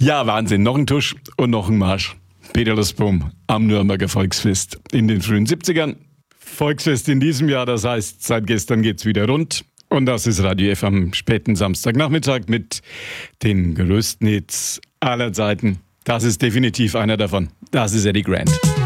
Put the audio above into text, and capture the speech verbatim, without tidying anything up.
Ja, Wahnsinn. Noch ein Tusch und noch ein Marsch. Peter Lusboom am Nürnberger Volksfest in den frühen siebzigern. Volksfest in diesem Jahr, das heißt, seit gestern geht's wieder rund. Und das ist Radio F am späten Samstagnachmittag mit den größten Hits aller Zeiten. Das ist definitiv einer davon. Das ist Eddie Grant.